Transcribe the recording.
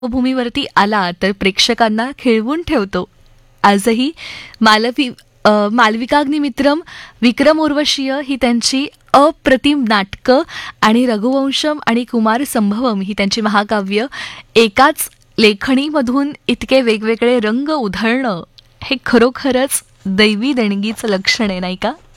भूमीवरती आला तर प्रेक्षकांना खिळवून ठेवतो. आजही मालविकाग्निमित्रम, विक्रम उर्वशीय ही त्यांची अप्रतिम नाटकं आणि रघुवंशम आणि कुमार संभवम ही त्यांची महाकाव्य एकाच लेखणीमधून इतके वेगवेगळे रंग उधळणं हे खरोखरच दैवी देणगीचं लक्षण आहे, नाही का?